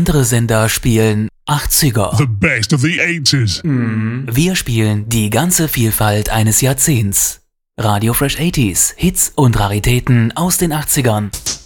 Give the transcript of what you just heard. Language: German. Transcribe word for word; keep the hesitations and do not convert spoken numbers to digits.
Andere Sender spielen achtziger. The best of the eighties. Mm. Wir spielen die ganze Vielfalt eines Jahrzehnts. Radio Fresh achtziger, Hits und Raritäten aus den achtzigern.